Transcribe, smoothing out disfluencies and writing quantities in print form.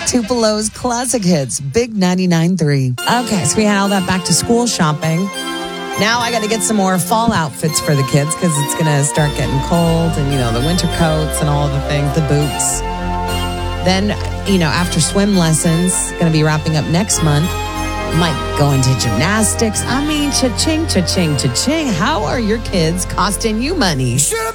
Tupelo's classic hits, Big 99.3. Okay, so we had all that back to school shopping. Now I got to get some more fall outfits for the kids because it's going to start getting cold and, the winter coats and all the things, the boots. Then, after swim lessons, going to be wrapping up next month. Might go into gymnastics. I mean, cha-ching, cha-ching, cha-ching. How are your kids costing you money? Should've